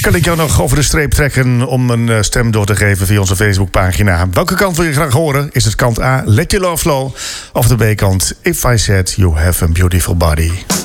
Kan ik jou nog over de streep trekken om een stem door te geven via onze Facebookpagina? Welke kant wil je graag horen? Is het kant A, Let Your Love Flow? Of de B-kant, If I Said You Have a Beautiful Body?